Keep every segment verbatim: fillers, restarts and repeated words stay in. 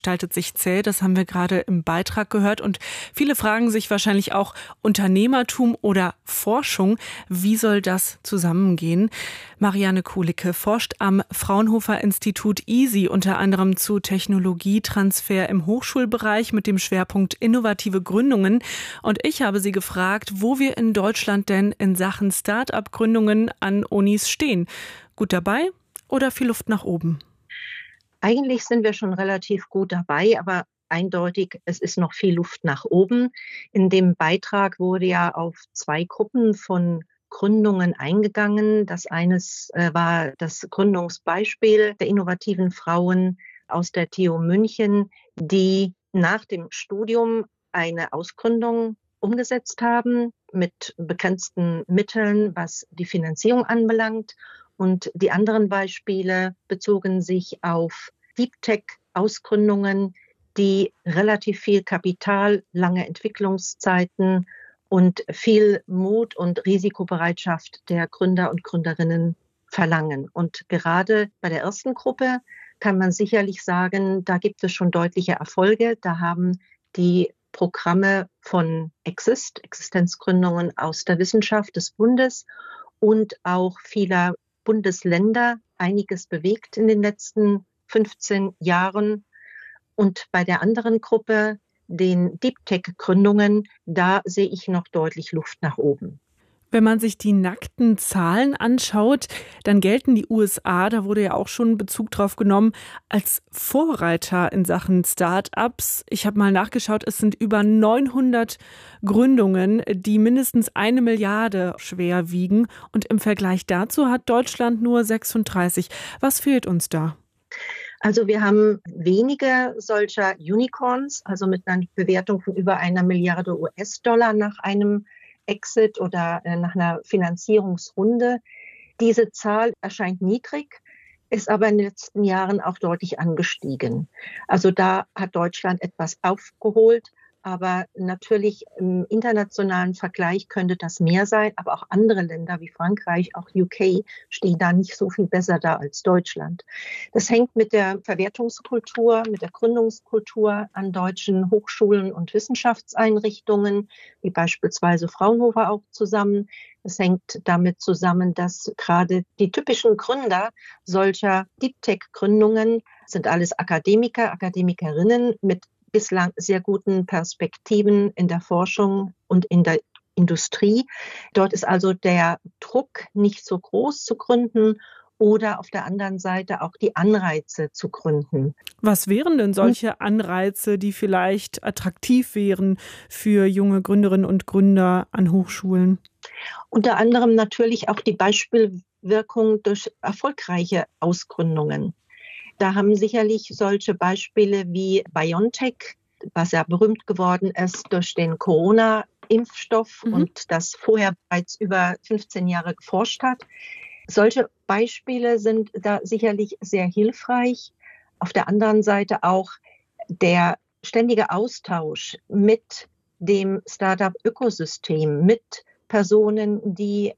gestaltet sich zäh, das haben wir gerade im Beitrag gehört. Und viele fragen sich wahrscheinlich auch, Unternehmertum oder Forschung, wie soll das zusammengehen? Marianne Kulicke forscht am Fraunhofer Institut I S I unter anderem zu Technologietransfer im Hochschulbereich mit dem Schwerpunkt innovative Gründungen. Und ich habe sie gefragt, wo wir in Deutschland denn in Sachen Start-up-Gründungen an Unis stehen. Gut dabei oder viel Luft nach oben? Eigentlich sind wir schon relativ gut dabei, aber eindeutig, es ist noch viel Luft nach oben. In dem Beitrag wurde ja auf zwei Gruppen von Gründungen eingegangen. Das eine äh, war das Gründungsbeispiel der innovativen Frauen aus der T U München, die nach dem Studium eine Ausgründung umgesetzt haben mit begrenzten Mitteln, was die Finanzierung anbelangt. Und die anderen Beispiele bezogen sich auf Deep Tech-Ausgründungen, die relativ viel Kapital, lange Entwicklungszeiten und viel Mut und Risikobereitschaft der Gründer und Gründerinnen verlangen. Und gerade bei der ersten Gruppe kann man sicherlich sagen, da gibt es schon deutliche Erfolge. Da haben die Programme von Exist, Existenzgründungen aus der Wissenschaft des Bundes und auch vieler Bundesländer einiges bewegt in den letzten fünfzehn Jahren. Und bei der anderen Gruppe, den Deep Tech-Gründungen, da sehe ich noch deutlich Luft nach oben. Wenn man sich die nackten Zahlen anschaut, dann gelten die U S A, da wurde ja auch schon Bezug drauf genommen, als Vorreiter in Sachen Start-ups. Ich habe mal nachgeschaut, es sind über neunhundert Gründungen, die mindestens eine Milliarde schwer wiegen. Und im Vergleich dazu hat Deutschland nur sechsunddreißig. Was fehlt uns da? Also wir haben wenige solcher Unicorns, also mit einer Bewertung von über einer Milliarde U S-Dollar nach einem Exit oder nach einer Finanzierungsrunde. Diese Zahl erscheint niedrig, ist aber in den letzten Jahren auch deutlich angestiegen. Also da hat Deutschland etwas aufgeholt, aber natürlich im internationalen Vergleich könnte das mehr sein, aber auch andere Länder wie Frankreich, auch U K, stehen da nicht so viel besser da als Deutschland. Das hängt mit der Verwertungskultur, mit der Gründungskultur an deutschen Hochschulen und Wissenschaftseinrichtungen, wie beispielsweise Fraunhofer auch zusammen. Es hängt damit zusammen, dass gerade die typischen Gründer solcher Deep Tech-Gründungen sind alles Akademiker, Akademikerinnen mit bislang sehr guten Perspektiven in der Forschung und in der Industrie. Dort ist also der Druck nicht so groß zu gründen oder auf der anderen Seite auch die Anreize zu gründen. Was wären denn solche Anreize, die vielleicht attraktiv wären für junge Gründerinnen und Gründer an Hochschulen? Unter anderem natürlich auch die Beispielwirkung durch erfolgreiche Ausgründungen. Da haben sicherlich solche Beispiele wie BioNTech, was ja berühmt geworden ist durch den Corona-Impfstoff mhm. und das vorher bereits über fünfzehn Jahre geforscht hat. Solche Beispiele sind da sicherlich sehr hilfreich. Auf der anderen Seite auch der ständige Austausch mit dem Startup-Ökosystem, mit Personen, die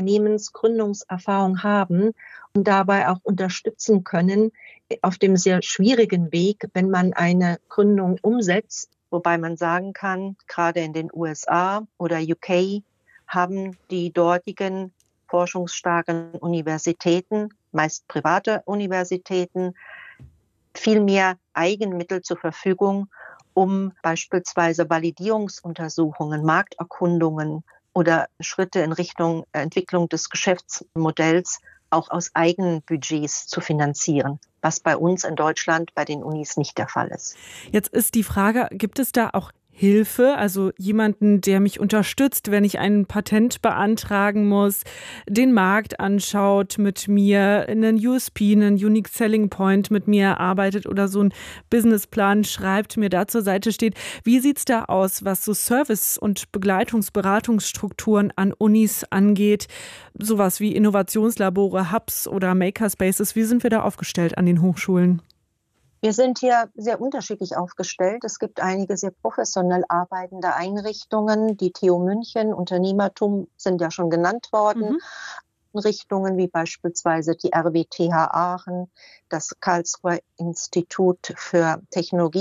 Unternehmensgründungserfahrung haben und dabei auch unterstützen können auf dem sehr schwierigen Weg, wenn man eine Gründung umsetzt. Wobei man sagen kann, gerade in den U S A oder U K haben die dortigen forschungsstarken Universitäten, meist private Universitäten, viel mehr Eigenmittel zur Verfügung, um beispielsweise Validierungsuntersuchungen, Markterkundungen oder Schritte in Richtung Entwicklung des Geschäftsmodells auch aus eigenen Budgets zu finanzieren, was bei uns in Deutschland bei den Unis nicht der Fall ist. Jetzt ist die Frage, gibt es da auch Hilfe, also jemanden, der mich unterstützt, wenn ich ein Patent beantragen muss, den Markt anschaut, mit mir einen U S P, einen Unique Selling Point mit mir erarbeitet oder so einen Businessplan schreibt, mir da zur Seite steht. Wie sieht's da aus, was so Service- und Begleitungs-Beratungsstrukturen an Unis angeht? Sowas wie Innovationslabore, Hubs oder Makerspaces. Wie sind wir da aufgestellt an den Hochschulen? Wir sind hier sehr unterschiedlich aufgestellt. Es gibt einige sehr professionell arbeitende Einrichtungen. Die T U München, Unternehmertum sind ja schon genannt worden. Mhm. Einrichtungen wie beispielsweise die R W T H Aachen, das Karlsruher Institut für Technologie